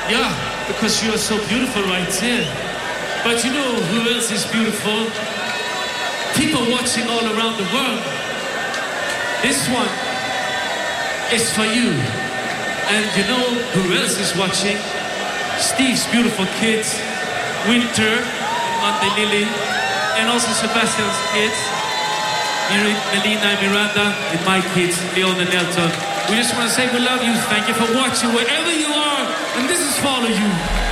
Yeah, because you are so beautiful right here. But you know who else is beautiful? People watching all around the world. This one is for you. And you know who else is watching? Steve's beautiful kids, Winter, Monte Lily, and also Sebastian's kids, Melina and Miranda, and my kids, Leon and Elton. We just want to say we love you. Thank you for watching wherever you are. And this is for all of you.